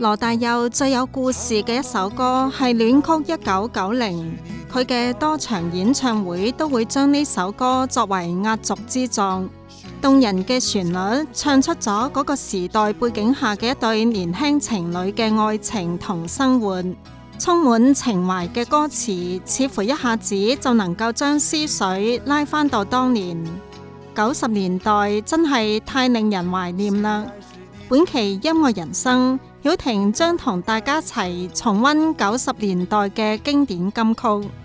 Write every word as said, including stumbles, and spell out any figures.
羅大佑最有故事嘅一首歌係戀曲一九九零，佢嘅多場演唱會都會將呢首歌作為壓軸之作。動人嘅旋律唱出咗嗰個時代背景下嘅一對年輕情侶嘅愛情同生活，充滿情懷嘅歌詞似乎一下子就能夠將思緒拉返到當年。九十年代真係太令人懷念啦！本期音樂人生，曉婷將同大家一齊重溫九十年代嘅經典金曲。